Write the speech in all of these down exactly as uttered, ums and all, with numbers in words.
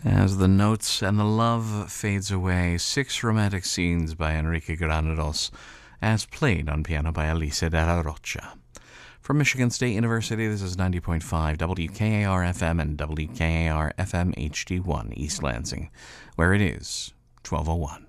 As the notes and the love fades away, six romantic scenes by Enrique Granados, as played on piano by Alicia de la Rocha. From Michigan State University, this is ninety point five W K A R F M and W K A R F M H D one, East Lansing, where it is twelve oh one.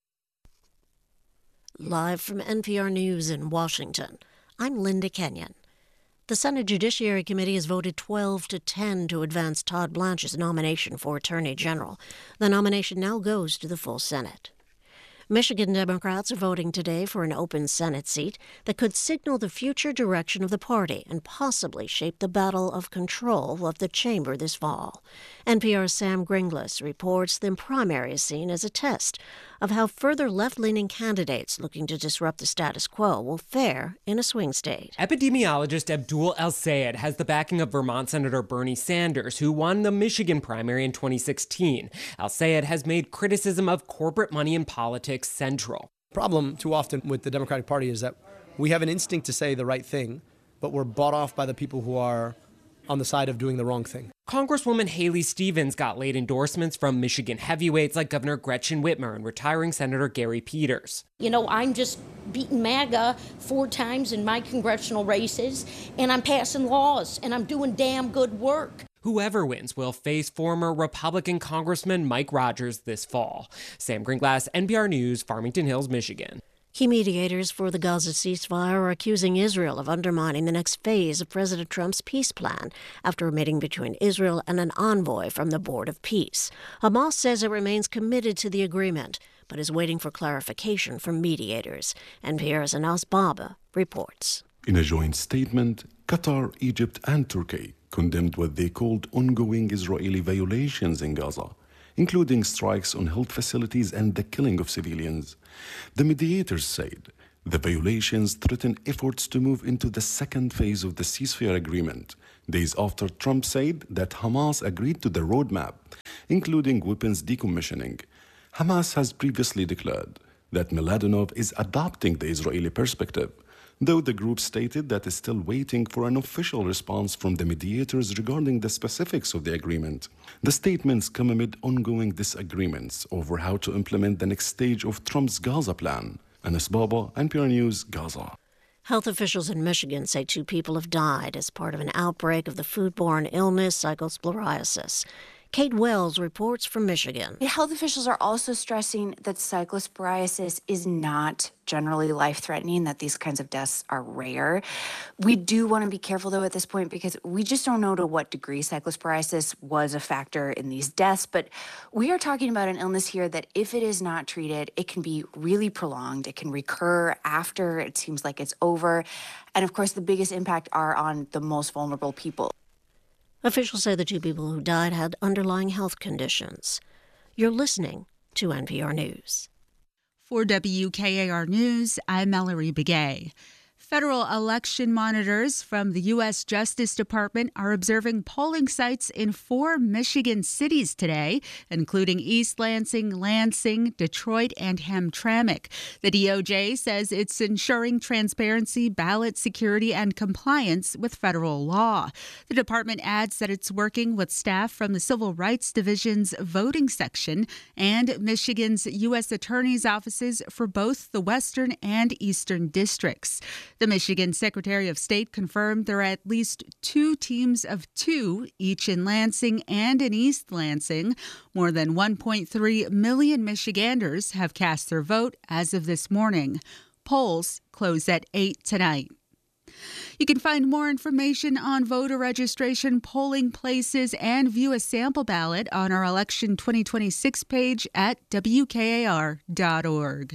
Live from N P R News in Washington, I'm Linda Kenyon. The Senate Judiciary Committee has voted twelve to ten to advance Todd Blanche's nomination for Attorney General. The nomination now goes to the full Senate. Michigan Democrats are voting today for an open Senate seat that could signal the future direction of the party and possibly shape the battle of control of the chamber this fall. N P R's Sam Gringlas reports the primary is seen as a test of how further left-leaning candidates looking to disrupt the status quo will fare in a swing state. Epidemiologist Abdul El-Sayed has the backing of Vermont Senator Bernie Sanders, who won the Michigan primary in twenty sixteen. El-Sayed has made criticism of corporate money in politics central. The problem too often with the Democratic Party is that we have an instinct to say the right thing, but we're bought off by the people who are on the side of doing the wrong thing. Congresswoman Haley Stevens got late endorsements from Michigan heavyweights like Governor Gretchen Whitmer and retiring Senator Gary Peters. You know, I'm just beating MAGA four times in my congressional races, and I'm passing laws, and I'm doing damn good work. Whoever wins will face former Republican Congressman Mike Rogers this fall. Sam Gringlas, N P R News, Farmington Hills, Michigan. Key mediators for the Gaza ceasefire are accusing Israel of undermining the next phase of President Trump's peace plan after a meeting between Israel and an envoy from the Board of Peace. Hamas says it remains committed to the agreement, but is waiting for clarification from mediators. N P R's Anas Baba reports. In a joint statement, Qatar, Egypt, and Turkey condemned what they called ongoing Israeli violations in Gaza, including strikes on health facilities and the killing of civilians. The mediators said the violations threaten efforts to move into the second phase of the ceasefire agreement, days after Trump said that Hamas agreed to the roadmap, including weapons decommissioning. Hamas has previously declared that Mladenov is adopting the Israeli perspective, though the group stated that it's still waiting for an official response from the mediators regarding the specifics of the agreement. The statements come amid ongoing disagreements over how to implement the next stage of Trump's Gaza plan. Anas Baba, N P R News, Gaza. Health officials in Michigan say two people have died as part of an outbreak of the foodborne illness cyclosporiasis. Kate Wells reports from Michigan. Health officials are also stressing that cyclosporiasis is not generally life-threatening, that these kinds of deaths are rare. We do want to be careful, though, at this point, because we just don't know to what degree cyclosporiasis was a factor in these deaths. But we are talking about an illness here that, if it is not treated, it can be really prolonged. It can recur after it seems like it's over. And, of course, the biggest impact are on the most vulnerable people. Officials say the two people who died had underlying health conditions. You're listening to N P R News. For W K A R News, I'm Mallory Begay. Federal election monitors from the U S Justice Department are observing polling sites in four Michigan cities today, including East Lansing, Lansing, Detroit, and Hamtramck. The D O J says it's ensuring transparency, ballot security, and compliance with federal law. The department adds that it's working with staff from the Civil Rights Division's voting section and Michigan's U S Attorney's offices for both the Western and Eastern districts. The Michigan Secretary of State confirmed there are at least two teams of two, each in Lansing and in East Lansing. More than one point three million Michiganders have cast their vote as of this morning. Polls close at eight tonight. You can find more information on voter registration, polling places, and view a sample ballot on our Election twenty twenty-six page at W K A R dot org.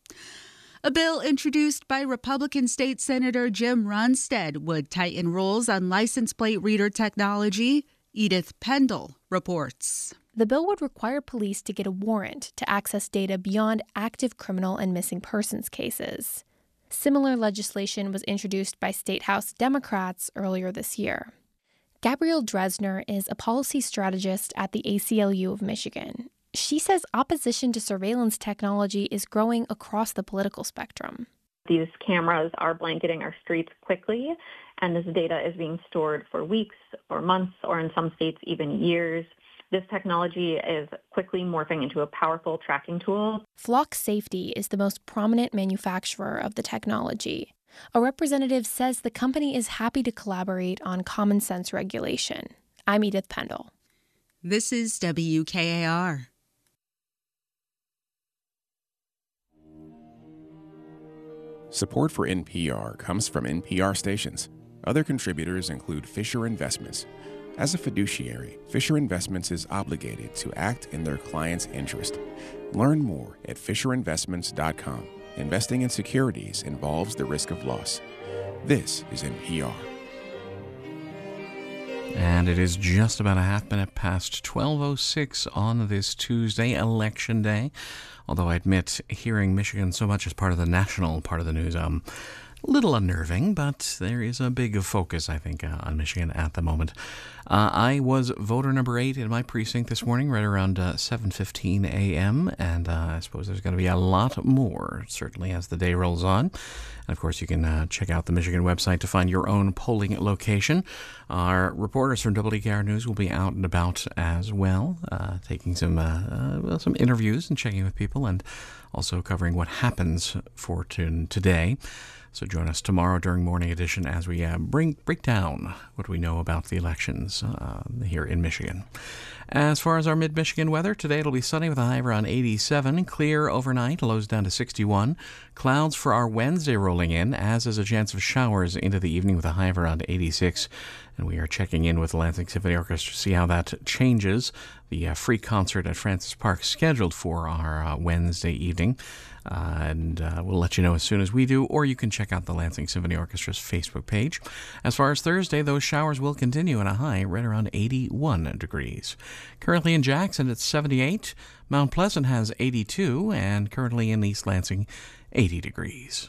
A bill introduced by Republican State Senator Jim Runstead would tighten rules on license plate reader technology. Edith Pendle reports. The bill would require police to get a warrant to access data beyond active criminal and missing persons cases. Similar legislation was introduced by State House Democrats earlier this year. Gabrielle Dresner is a policy strategist at the A C L U of Michigan. She says opposition to surveillance technology is growing across the political spectrum. These cameras are blanketing our streets quickly, and this data is being stored for weeks or months, or in some states even years. This technology is quickly morphing into a powerful tracking tool. Flock Safety is the most prominent manufacturer of the technology. A representative says the company is happy to collaborate on common sense regulation. I'm Edith Pendle. This is W K A R. Support for N P R comes from N P R stations. Other contributors include Fisher Investments. As a fiduciary, Fisher Investments is obligated to act in their client's interest. Learn more at fisher investments dot com. Investing in securities involves the risk of loss. This is N P R. And it is just about a half minute past twelve oh six on this Tuesday, Election Day. Although I admit, hearing Michigan so much as part of the national part of the news, um, a little unnerving, but there is a big focus, I think, uh, on Michigan at the moment. Uh, I was voter number eight in my precinct this morning, right around uh, seven fifteen a.m., and uh, I suppose there's going to be a lot more, certainly, as the day rolls on. And, of course, you can uh, check out the Michigan website to find your own polling location. Our reporters from W K R News will be out and about as well, uh, taking some, uh, uh, well, some interviews and checking with people, and also covering what happens for t- today. So join us tomorrow during Morning Edition as we uh, bring break down what we know about the elections uh, here in Michigan. As far as our mid-Michigan weather, today it'll be sunny with a high around eighty-seven, clear overnight, lows down to sixty-one. Clouds for our Wednesday rolling in, as is a chance of showers into the evening with a high of around eighty-six. And we are checking in with the Lansing Symphony Orchestra to see how that changes. The uh, free concert at Francis Park scheduled for our uh, Wednesday evening. Uh, and uh, we'll let you know as soon as we do, or you can check out the Lansing Symphony Orchestra's Facebook page. As far as Thursday, those showers will continue at a high right around eighty-one degrees. Currently in Jackson, it's seventy-eight. Mount Pleasant has eighty-two, and currently in East Lansing, eighty degrees.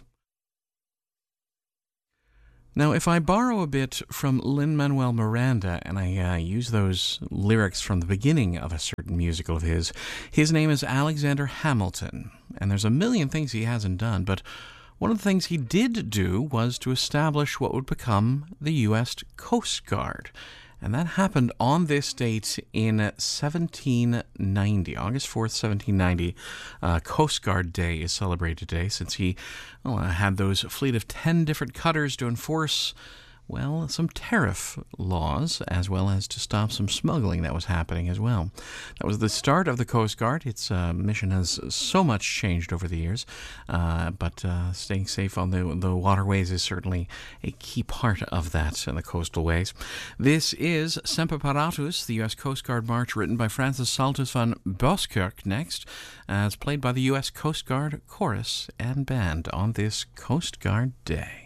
Now, if I borrow a bit from Lin-Manuel Miranda and I uh, use those lyrics from the beginning of a certain musical of his, his name is Alexander Hamilton, and there's a million things he hasn't done, but one of the things he did do was to establish what would become the U S Coast Guard. And that happened on this date in seventeen ninety, August fourth, seventeen ninety. Uh, Coast Guard Day is celebrated today since he well, uh, had those fleet of ten different cutters to enforce, well, some tariff laws, as well as to stop some smuggling that was happening as well. That was the start of the Coast Guard. Its uh, mission has so much changed over the years, uh, but uh, staying safe on the, the waterways is certainly a key part of that in the coastal ways. This is Semper Paratus, the U S Coast Guard March, written by Francis Saltus van Boskirk next, as played by the U S Coast Guard Chorus and Band on this Coast Guard Day.